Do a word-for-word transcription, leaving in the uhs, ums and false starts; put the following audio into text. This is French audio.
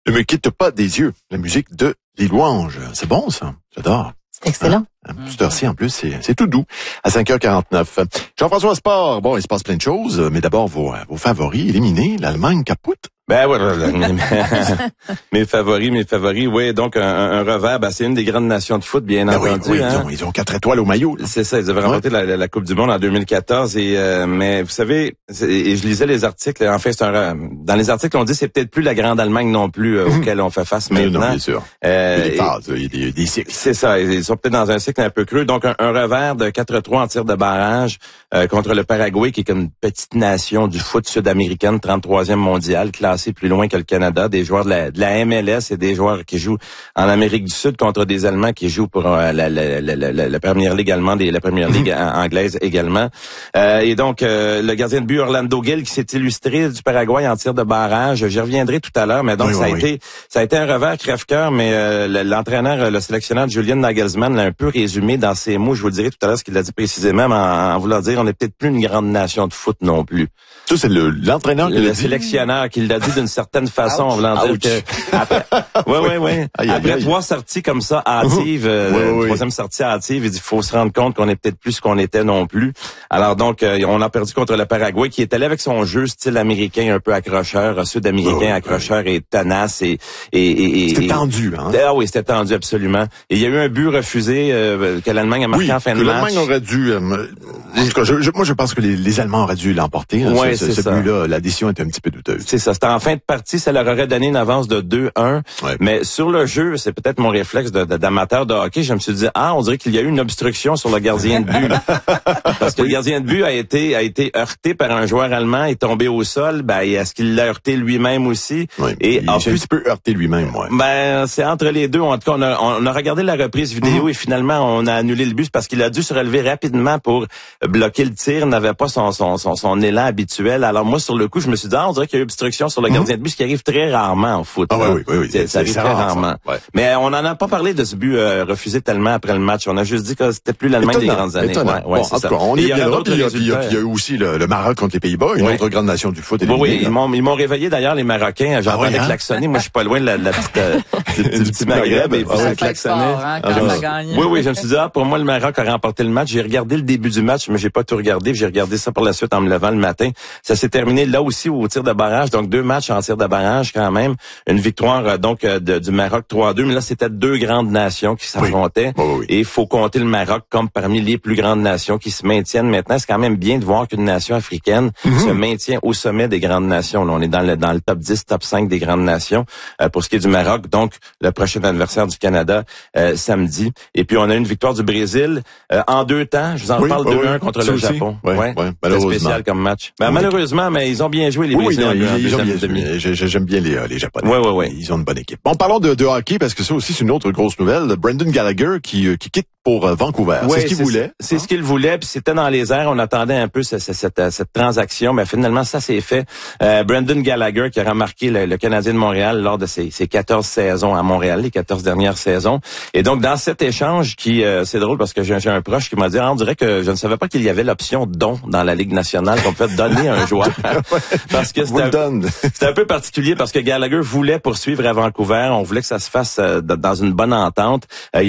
Ne me quitte pas des yeux. La musique de Les Louanges. C'est bon, ça. J'adore. C'est excellent. Hein? À cette heure-ci, en plus, c'est, c'est tout doux. À cinq heures quarante-neuf. Jean-François Sport. Bon, il se passe plein de choses, mais d'abord, vos, vos favoris éliminés. L'Allemagne capoute. Ben voilà, mes favoris, mes favoris, oui, donc un, un revers, ben, c'est une des grandes nations de foot, bien Ben entendu. oui, oui, hein? ils, ont, ils ont quatre étoiles au maillot. Là. C'est ça, ils avaient remporté ouais. la, la Coupe du Monde en deux mille quatorze, et euh, mais vous savez, et je lisais les articles, en fait, c'est un, dans les articles, on dit c'est peut-être plus la grande Allemagne non plus euh, auquel on fait face maintenant. Non, bien sûr. Euh, il y a des phases, il y a des, des cycles. C'est ça, ils sont peut-être dans un cycle un peu creux. Donc un, un revers de quatre trois en tir de barrage euh, contre le Paraguay, qui est une petite nation du foot sud-américaine, trente-troisième mondiale, classée plus loin que le Canada, des joueurs de la, de la M L S et des joueurs qui jouent en Amérique du Sud contre des Allemands qui jouent pour euh, la, la, la, la, la Première Ligue allemande et la Première Ligue anglaise également. Euh, et donc, euh, le gardien de but Orlando Gil qui s'est illustré du Paraguay en tir de barrage. J'y reviendrai tout à l'heure, mais donc oui, ça oui, a oui. été ça a été un revers crève-cœur, mais euh, l'entraîneur, le sélectionneur Julian Nagelsmann l'a un peu résumé dans ses mots. Je vous le dirai tout à l'heure ce qu'il a dit précisément, en, en voulant dire on n'est peut-être plus une grande nation de foot non plus. Ça, c'est le, l'entraîneur qui le l'a dit. sélectionneur qui l'a dit d'une certaine façon, en voulant dire Ouch. que après, ouais, ouais, ouais. Aïe, aïe, après aïe. trois sorties comme ça, hâtives, euh, Oui, oui, oui. troisième sortie hâtive, il dit faut se rendre compte qu'on est peut-être plus ce qu'on était non plus. Alors donc, euh, on a perdu contre le Paraguay, qui est allé avec son jeu style américain, un peu accrocheur, sud-américain, Oui, oui, accrocheur oui. et tenace et et et. C'était et, tendu, hein. Ah oui, c'était tendu absolument. Et il y a eu un but refusé euh, que l'Allemagne a marqué Oui, en fin que de match. l'Allemagne aurait dû... Euh, en tout cas, je, je, moi, je pense que les, les Allemands auraient dû l'emporter. Hein, Ouais, ce c'est ce ça. but-là, la décision était un petit peu douteuse. C'est ça. C'était en fin de partie, ça leur aurait donné une avance de deux un. Ouais. Mais sur le jeu, c'est peut-être mon réflexe de, de, d'amateur de hockey. Je me suis dit, ah, on dirait qu'il y a eu une obstruction sur le gardien de but. Parce que le gardien de but a été a été heurté par un joueur allemand, est tombé au sol. Ben, est-ce qu'il l'a heurté lui-même aussi? Oui, Et il en s'est un plus, petit peu heurté lui-même, ouais. ben, c'est entre les deux. En tout cas, on a, on a regardé la reprise vidéo Mm-hmm. et finalement, on a annulé le but parce qu'il a dû se relever rapidement pour bloquer le tir. Il n'avait pas son, son, son, son élan habituel. Alors moi, sur le coup, je me suis dit, ah, on dirait qu'il y a eu obstruction sur le gardien Mm-hmm. de but, ce qui arrive très rarement en foot. Ah hein. oui, oui, oui. C'est, ça arrive c'est très rare, ça. rarement. Ouais. Mais on n'en a pas parlé de ce but euh, refusé tellement après le match. On a juste dit que c'était plus l'Allemagne des grandes années. Étonnant. Ouais, ouais, Bon, c'est en ça. tout cas, on Et y il y aura reviendra. d'autres Puis il y a- puis il y a- résultats. puis il y a eu aussi le, le Maroc contre les Pays-Bas, une Oui. autre grande nation du foot. Oui, oui, éliminée, ils m'ont, ils m'ont réveillé d'ailleurs, les Marocains. J'entendais oui, hein? klaxonner. Moi, je suis pas loin de la, de la petite, euh, du, du petit Maghreb. Et puis, Ah ça ouais, klaxonnait. fort, hein, quand Ah, je ça me- gagne. Oui, oui, je me suis dit, ah, pour moi, le Maroc a remporté le match. J'ai regardé le début du match, mais j'ai pas tout regardé. J'ai regardé ça par la suite en me levant le matin. Ça s'est terminé là aussi au tir de barrage. Donc, deux matchs en tir de barrage quand même. Une victoire, euh, donc, euh, de, du Maroc trois à deux. Mais là, c'était deux grandes nations qui s'affrontaient. Oui, oui, oui. Et il faut compter le Maroc comme parmi les plus grandes nations qui se maintiennent maintenant. C'est quand même bien de voir qu'une nation africaine Mm-hmm. se maintient au sommet des grandes nations. Là, on est dans le, dans le top dix, top cinq des grandes nations euh, pour ce qui est du Maroc. Donc, le prochain adversaire du Canada euh, samedi. Et puis, on a une victoire du Brésil euh, en deux temps. Je vous en Oui, parle oui, deux un oui. contre Ça le aussi. Japon. Ouais, ouais, C'était malheureusement. spécial comme match. Ben, Oui. malheureusement, mais ils ont bien joué, les Oui, oui, Brésiliens. non, en ils, ils ont deuxième bien demi. joué. J'ai- J'aime bien les, euh, les Japonais. Ouais, ouais, ouais. Ils ont une bonne équipe. Bon, parlons de, de hockey, parce que ça aussi, c'est une autre grosse nouvelle. Brendan Gallagher qui, euh, qui quitte pour euh, Vancouver. Ouais, c'est ce qu'il voulait. C'est hein? ce qu'il voulait, puis c'était dans les airs. On attendait un peu cette, cette, cette, cette transaction, mais finalement, ça s'est fait. Euh, Brendan Gallagher, qui a remarqué le, le Canadien de Montréal lors de ses, ses quatorze saisons à Montréal, les quatorze dernières saisons. Et donc, dans cet échange, qui euh, c'est drôle parce que j'ai, j'ai un proche qui m'a dit, ah, on dirait que je ne savais pas qu'il y avait l'option don dans la Ligue nationale, qu'on pouvait donner à un joueur. Parce que Vous le c'était un, donne. c'était un peu particulier, parce que Gallagher voulait poursuivre à Vancouver. On voulait que ça se fasse euh, dans une bonne entente. Euh,